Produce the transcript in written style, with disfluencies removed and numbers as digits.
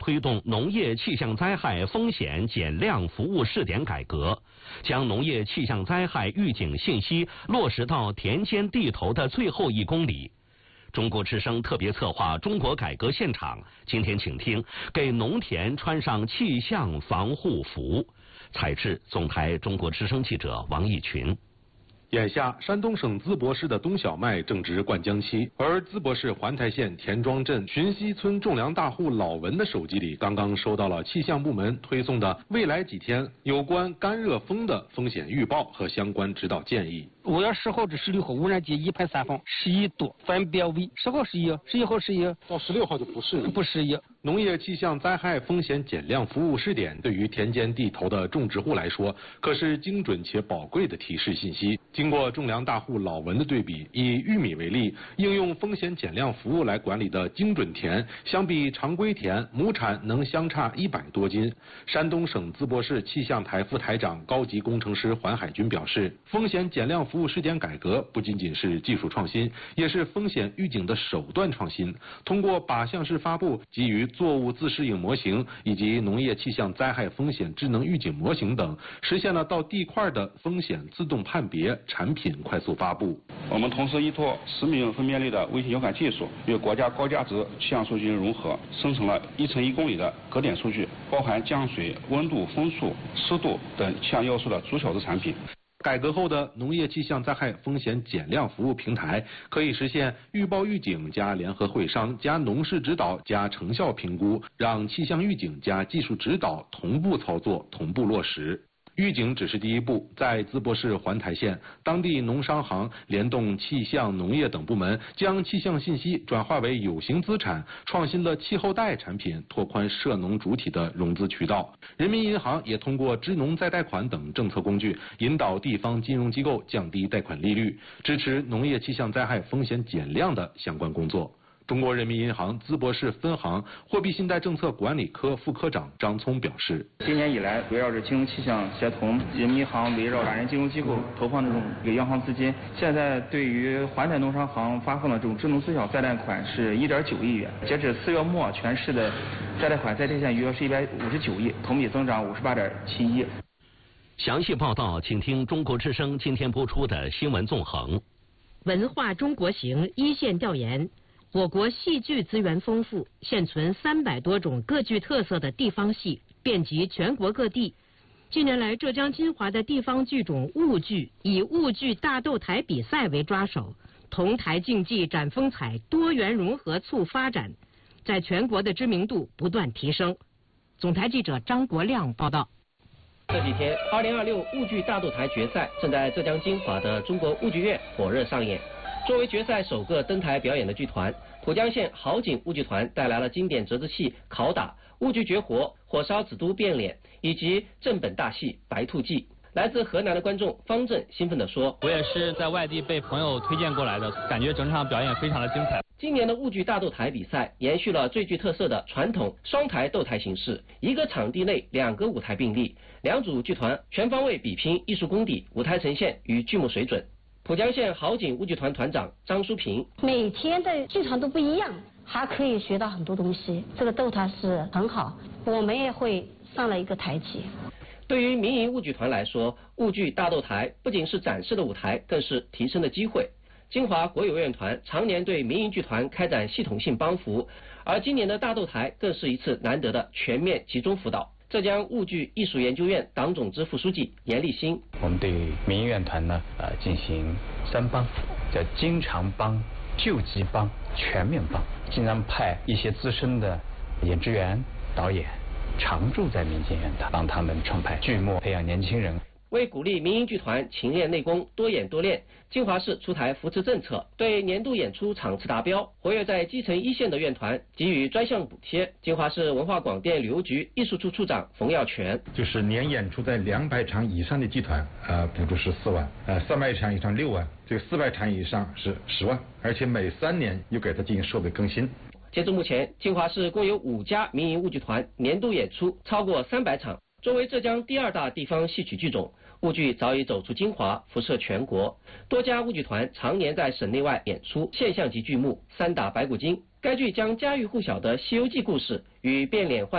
推动农业气象灾害风险减量服务试点改革，将农业气象灾害预警信息落实到田间地头的最后1公里。中国之声特别策划《中国改革现场》，今天请听给农田穿上气象防护服。采制总台中国之声记者王义群。 眼下，山东省淄博市的冬小麦正值灌浆期，而淄博市环台县田庄镇寻溪村种粮大户老文的手机里刚刚收到了气象部门推送的未来几天有关干热风的风险预报和相关指导建议。 5月10号至16号，污染级一排3方11度，分别为10号11，11号11， 到16号就不适宜。农业气象灾害风险减量服务试点对于田间地头的种植户来说，可是精准且宝贵的提示信息。经过种粮大户老文的对比，以玉米为例，应用风险减量服务来管理的精准田，相比常规田，亩产能相差100多斤。山东省淄博市气象台副台长、高级工程师环海军表示，风险减量服务试点改革不仅仅是技术创新，也是风险预警的手段创新。通过靶向式发布、基于作物自适应模型以及农业气象灾害风险智能预警模型等，实现了到地块的风险自动判别、产品快速发布。 我们同时依托10米分辨率的卫星遥感技术，与国家高价值气象数据融合，生成了1乘1公里的格点数据，包含降水、温度、风速、湿度等气象要素的足小值产品。 改革后的农业气象灾害风险减量服务平台，可以实现预报预警加联合会商加农事指导加成效评估，让气象预警加技术指导同步操作、同步落实。预警只是第一步，在淄博市环台县，当地农商行联动气象、农业等部门，将气象信息转化为有形资产，创新了气候贷产品，拓宽涉农主体的融资渠道。人民银行也通过支农再贷款等政策工具，引导地方金融机构降低贷款利率，支持农业气象灾害风险减量的相关工作。中国人民银行淄博市分行货币信贷政策管理科副科长张聪表示， 今年以来，围绕着金融气象协同，人民银行围绕法人金融机构投放这种央行资金，现在对于环台农商行发放的这种支农自小再贷款是1.9亿元。截止4月末，全市的再贷款在贴现余额是159亿，同比增长58.7亿。 详细报道，请听中国之声今天播出的新闻纵横。 文化中国行一线调研。我国戏剧资源丰富，现存300多种各具特色的地方戏，遍及全国各地。近年来，浙江金华的地方剧种婺剧以婺剧大斗台比赛为抓手，同台竞技展风采，多元融合促发展，在全国的知名度不断提升。总台记者张国亮报道。 这几天，2026婺剧大斗台决赛正在浙江金华的中国婺剧院火热上演。作为决赛首个登台表演的剧团，浦江县好景婺剧团带来了经典折子戏《拷打》、婺剧绝活《火烧紫都变脸》以及正本大戏《白兔记》。来自河南的观众方正兴奋地说：“ 我也是在外地被朋友推荐过来的，感觉整场表演非常的精彩。” 今年的婺剧大斗台比赛延续了最具特色的传统双台斗台形式，一个场地内2个舞台并立，2组剧团全方位比拼艺术功底、舞台呈现与剧目水准。浦江县好景婺剧团团长张淑平： 每天的剧场都不一样，还可以学到很多东西，这个斗台是很好，我们也会上了一个台阶。 对于民营婺剧团来说，婺剧大斗台不仅是展示的舞台，更是提升的机会。金华国有院团常年对民营剧团开展系统性帮扶，而今年的大斗台更是一次难得的全面集中辅导。浙江婺剧艺术研究院党总支副书记严立新： 我们对民营院团呢进行3帮，叫经常帮、救济帮、全面帮，经常派一些资深的演职员、导演常驻在民间院团，帮他们创排剧目，培养年轻人。 为鼓励民营剧团勤练内功、多演多练，金华市出台扶持政策，对年度演出场次达标、活跃在基层1线的院团给予专项补贴。金华市文化广电旅游局艺术处处长冯耀全： 就是年演出在200场以上的剧团，补助是4万，300场以上6万，这个400场以上是10万，而且每3年又给它进行设备更新。 截至目前，金华市共有5家民营婺剧团年度演出超过300场。作为浙江第2大地方戏曲剧种，婺剧早已走出金华，辐射全国。多家婺剧团常年在省内外演出现象级剧目《3打白骨精》。该剧将家喻户晓的《西游记》故事与变脸换